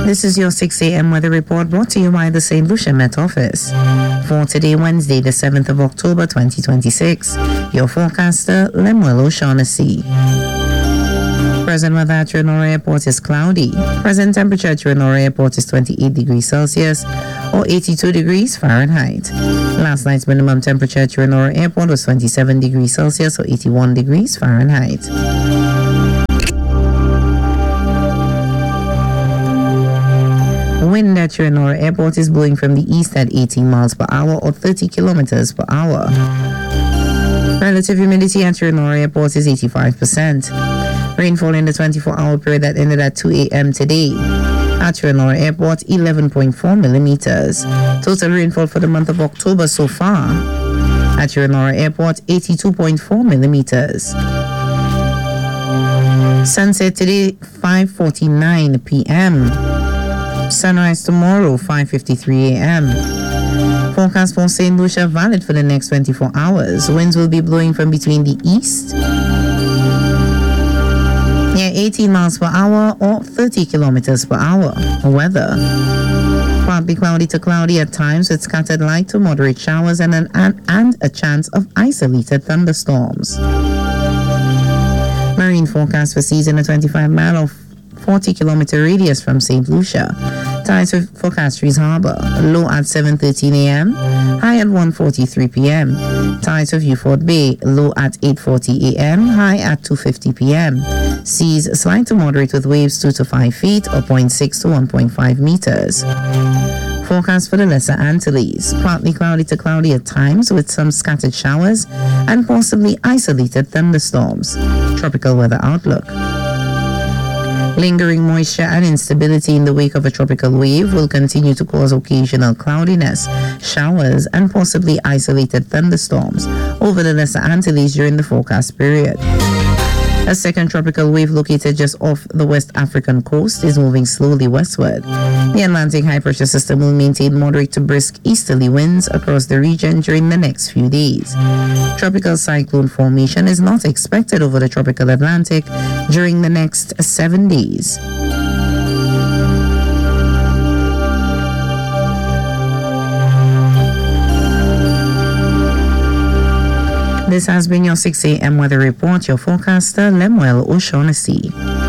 This is your 6 a.m. weather report brought to you by the St. Lucia Met Office. For today, Wednesday, the 7th of October, 2026, your forecaster, Lemuel O'Shaughnessy. Present weather at Trinora Airport is cloudy. Present temperature at Trinora Airport is 28 degrees Celsius or 82 degrees Fahrenheit. Last night's minimum temperature at Trinora Airport was 27 degrees Celsius or 81 degrees Fahrenheit. Wind at Trinora Airport is blowing from the east at 18 miles per hour or 30 kilometers per hour. Relative humidity at Trinora Airport is 85%. Rainfall in the 24-hour period that ended at 2 a.m. today at Trinora Airport, 11.4 millimeters. Total rainfall for the month of October so far at Trinora Airport, 82.4 millimeters. Sunset today, 5:49 p.m. Sunrise tomorrow, 5:53 a.m. Forecast for St. Lucia valid for the next 24 hours. Winds will be blowing from between the east near 18 miles per hour or 30 kilometers per hour. Weather. Partly cloudy to cloudy at times with scattered light to moderate showers and a chance of isolated thunderstorms. Marine forecast for seas in a 25-mile or 40-kilometer radius from St. Lucia. Tides for Castries Harbor. Low at 7:13 a.m. High at 1:43 p.m. Tides of Beaufort Bay. Low at 8:40 a.m. High at 2:50 p.m. Seas slight to moderate with waves 2 to 5 feet or 0.6 to 1.5 meters. Forecast for the Lesser Antilles. Partly cloudy to cloudy at times with some scattered showers and possibly isolated thunderstorms. Tropical weather outlook. Lingering moisture and instability in the wake of a tropical wave will continue to cause occasional cloudiness, showers, and possibly isolated thunderstorms over the Lesser Antilles during the forecast period. A second tropical wave located just off the West African coast is moving slowly westward. The Atlantic high pressure system will maintain moderate to brisk easterly winds across the region during the next few days. Tropical cyclone formation is not expected over the tropical Atlantic during the next 7 days. This has been your 6 a.m. weather report. Your forecaster, Lemuel O'Shaughnessy.